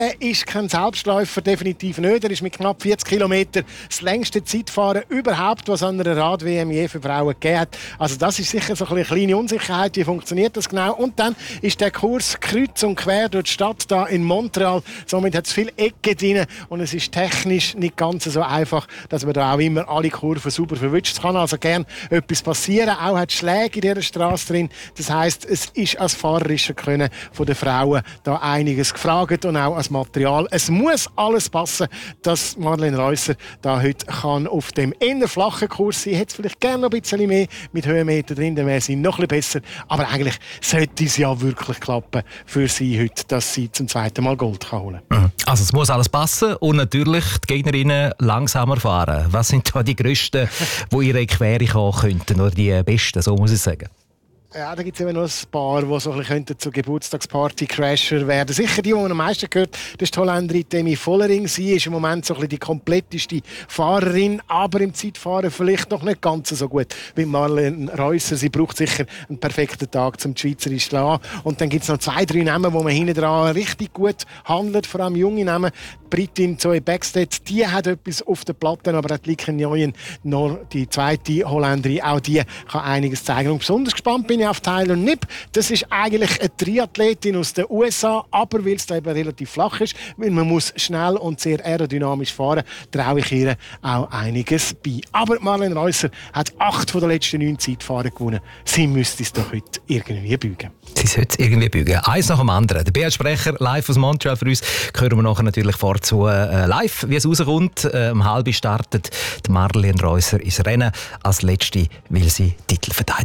Er ist kein Selbstläufer, definitiv nicht. Er ist mit knapp 40 Kilometern das längste Zeitfahren überhaupt, was an einer Rad-WM je für Frauen gegeben hat. Also das ist sicher so eine kleine Unsicherheit, wie funktioniert das genau. Und dann ist der Kurs kreuz und quer durch die Stadt da in Montreal. Somit hat es viele Ecken drin und es ist technisch nicht ganz so einfach, dass man da auch immer alle Kurven super verwünscht. Es kann also gerne etwas passieren. Auch hat Schläge in dieser Straße drin. Das heisst, es ist als fahrerische Können von den Frauen da einiges gefragt und auch als Material. Es muss alles passen, dass Marlene Reusser da heute kann auf dem eher flachen Kurs sein. Hätte vielleicht gerne noch ein bisschen mehr mit Höhenmeter drin, dann wäre sie noch ein bisschen besser. Aber eigentlich sollte es ja wirklich klappen für sie heute, dass sie zum zweiten Mal Gold kann holen kann. Also es muss alles passen und natürlich die Gegnerinnen langsamer fahren. Was sind da die Größten, die ihre Quere kommen könnten, oder die Besten, so muss ich sagen? Ja, da gibt es eben noch ein paar, die so ein bisschen zur Geburtstagsparty-Crasher werden. Sicher die man am meisten gehört, das ist die Holländerin Demi Vollering. Sie ist im Moment so ein bisschen die kompletteste Fahrerin, aber im Zeitfahren vielleicht noch nicht ganz so gut wie Marlene Reusser. Sie braucht sicher einen perfekten Tag, um die Schweizerisch zu schlagen. Und dann gibt es noch 2, 3 Namen, die man hinten dran richtig gut handelt, vor allem junge Namen. Britin Zoe Bäckstedt, die hat etwas auf der Platte, aber auch die Lieke Nguyen, noch die zweite Holländerin, auch die kann einiges zeigen. Und besonders gespannt bin ich auf Tyler Knipp. Das ist eigentlich eine Triathletin aus den USA, aber weil es da eben relativ flach ist, weil man muss schnell und sehr aerodynamisch fahren, traue ich ihr auch einiges bei. Aber Marlene Reusser hat 8 der letzten 9 Zeitfahren gewonnen. Sie müsste es doch heute irgendwie bügen. Sie sollte es irgendwie bügen. Eins nach dem anderen. Der Beat Sprecher live aus Montreal für uns. Hören wir nachher natürlich vorzu live, wie es rauskommt. Um 12:30 startet Marlene Reusser ins Rennen. Als Letzte will sie Titel verteidigen.